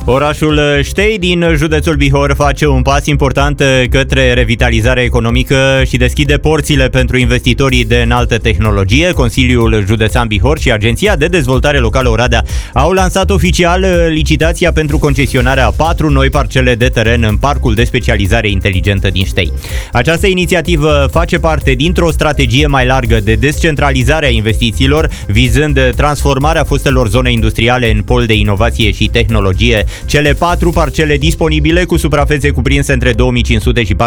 Orașul Ștei din județul Bihor face un pas important către revitalizarea economică și deschide porțile pentru investitorii de înaltă tehnologie. Consiliul Județean Bihor și Agenția de Dezvoltare Locală Oradea au lansat oficial licitația pentru concesionarea a 4 noi parcele de teren în Parcul de Specializare Inteligentă din Ștei. Această inițiativă face parte dintr-o strategie mai largă de descentralizare a investițiilor, vizând transformarea fostelor zone industriale în pol de inovație și tehnologie. Cele 4 parcele disponibile cu suprafețe cuprinse între 2500 și